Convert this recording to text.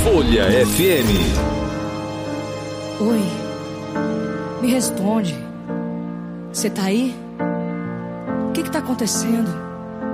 Folha FM. Oi, me responde. Você tá aí? O que tá acontecendo?